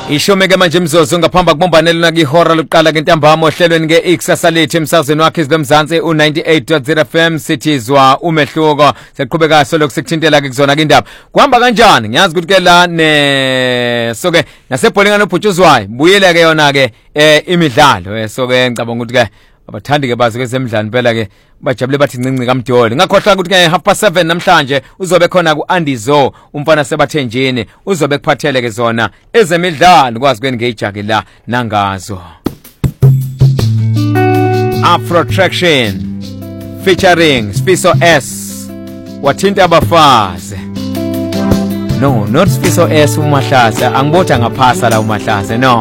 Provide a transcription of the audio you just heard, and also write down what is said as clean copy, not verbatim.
Ishome ke manje mzozo ngaphamba kubombanelo nakihora lokuqala ngentambama ohlelweni ngeIkusasa lethu emsazweni wakhe izilomzansi u98.0 FM sithizwa umehluko seqhubeka solo kusekuthintela ke kuzona ke indaba kuhamba kanjani ngiyazi ukuthi ke la ne soke nasebholinga nobhutshuzwayo buyele ke yona ke imidlalo soke ngicabanga ukuthi ke abathandi ke bazi kwezemidlalo phela ke bajabule bathi ncinci kaMdoli ngakhohlwa ukuthi ke 7:30 namhlanje uzobe khona kuAndizo umfana sebathenjini uzobe kuphathele ke zona ezemidlalo kwazi kwengejake la nangazo Afro Traction featuring Spiso S wathinta abafazi no not Spiso S uMahlasa angibotha ngaphasa la uMahlasa no